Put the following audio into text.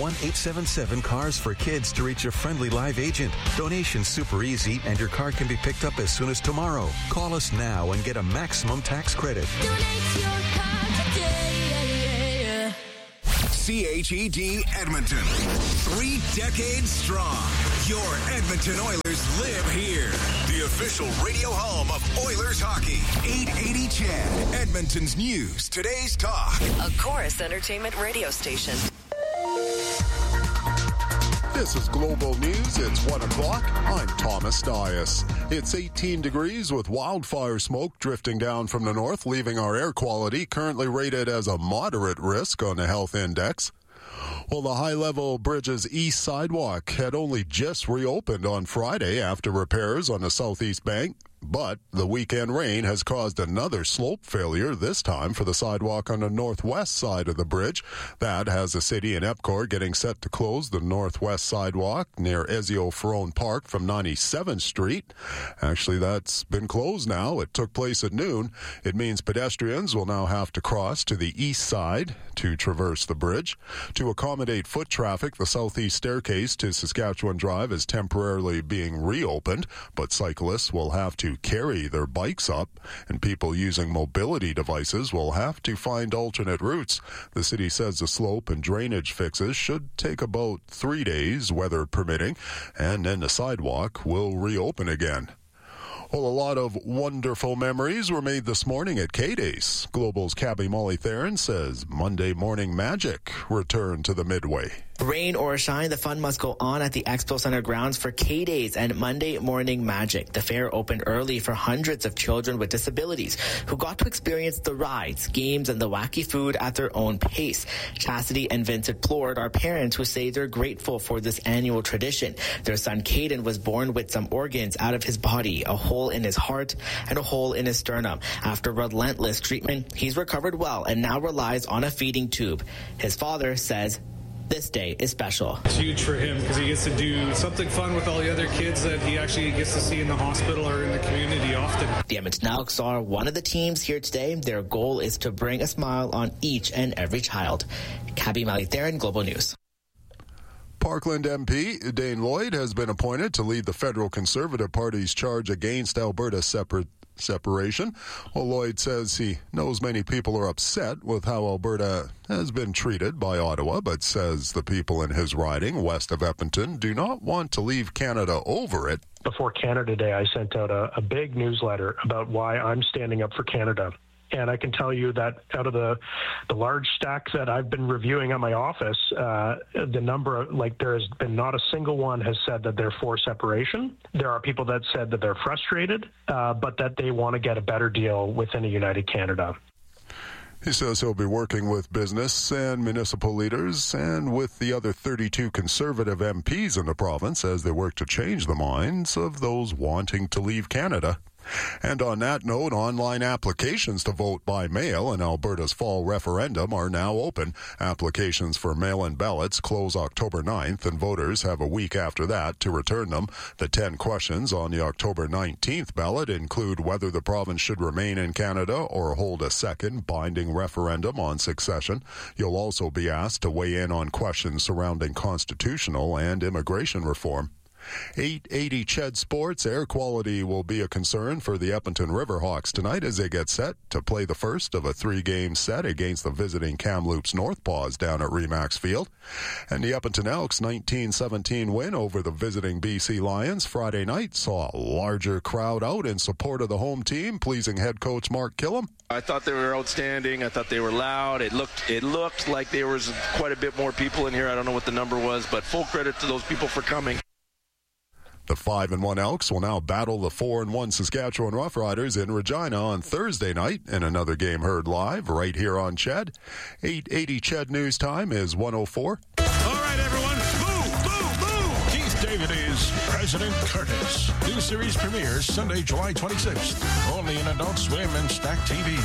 1-877-CARS-FOR-KIDS to reach a friendly live agent. Donation's super easy, and your car can be picked up as soon as tomorrow. Call us now and get a maximum tax credit. Donate your car today. CHED Edmonton. 3 decades strong. Your Edmonton Oilers live here. The official radio home of Oilers hockey. 880 CHED. Edmonton's news. Today's talk. A Chorus Entertainment radio station. This is Global News. It's 1 o'clock. I'm Thomas Dias. It's 18 degrees with wildfire smoke drifting down from the north, leaving our air quality currently rated as a moderate risk on the health index. Well, the high-level bridge's east sidewalk had only just reopened on Friday after repairs on the southeast bank. But the weekend rain has caused another slope failure, this time for the sidewalk on the northwest side of the bridge. That has the city and EPCOR getting set to close the northwest sidewalk near Ezio Ferrone Park from 97th Street. Actually, that's been closed now. It took place at noon. It means pedestrians will now have to cross to the east side to traverse the bridge. To accommodate foot traffic, the southeast staircase to Saskatchewan Drive is temporarily being reopened, but cyclists will have to carry their bikes up, and people using mobility devices will have to find alternate routes. The city says the slope and drainage fixes should take about 3 days, weather permitting, and then the sidewalk will reopen again. Well, a lot of wonderful memories were made this morning at K-Days. Global's Cabby Molly Theron says Monday morning magic returned to the Midway. Rain or shine, the fun must go on at the Expo Center grounds for K-Days and Monday Morning Magic. The fair opened early for hundreds of children with disabilities who got to experience the rides, games, and the wacky food at their own pace. Chastity and Vincent Plord are parents who say they're grateful for this annual tradition. Their son Caden was born with some organs out of his body, a hole in his heart and a hole in his sternum. After relentless treatment, he's recovered well and now relies on a feeding tube. His father says this day is special. It's huge for him because he gets to do something fun with all the other kids that he actually gets to see in the hospital or in the community often. The Edmonton Elks are one of the teams here today. Their goal is to bring a smile on each and every child. Cabby Molly Theron, Global News. Parkland MP Dane Lloyd has been appointed to lead the federal Conservative Party's charge against Alberta separation. Well, Lloyd says he knows many people are upset with how Alberta has been treated by Ottawa, but says the people in his riding west of Edmonton do not want to leave Canada over it. Before Canada Day, I sent out a big newsletter about why I'm standing up for Canada. And I can tell you that out of the large stack that I've been reviewing at my office, the number, there has been not a single one has said that they're for separation. There are people that said that they're frustrated, but that they want to get a better deal within a united Canada. He says he'll be working with business and municipal leaders and with the other 32 Conservative MPs in the province as they work to change the minds of those wanting to leave Canada. And on that note, online applications to vote by mail in Alberta's fall referendum are now open. Applications for mail-in ballots close October 9th, and voters have a week after that to return them. The 10 questions on the October 19th ballot include whether the province should remain in Canada or hold a second binding referendum on succession. You'll also be asked to weigh in on questions surrounding constitutional and immigration reform. 880 CHED Sports. Air quality will be a concern for the Edmonton Riverhawks tonight as they get set to play the first of a 3-game set against the visiting Kamloops Northpaws down at Remax Field. And the Edmonton Elks' 19-17 win over the visiting BC Lions Friday night saw a larger crowd out in support of the home team, pleasing head coach Mark Killam. I thought they were outstanding. I thought they were loud. It looked like there was quite a bit more people in here. I don't know what the number was, but full credit to those people for coming. The 5-1 Elks will now battle the 4-1 Saskatchewan Roughriders in Regina on Thursday night in another game heard live right here on CHED. 880 CHED News Time is 1:04. All right, everyone. Boo, boo, boo. Keith David is President Curtis. New series premieres Sunday, July 26th. Only in Adult Swim and Stack TV.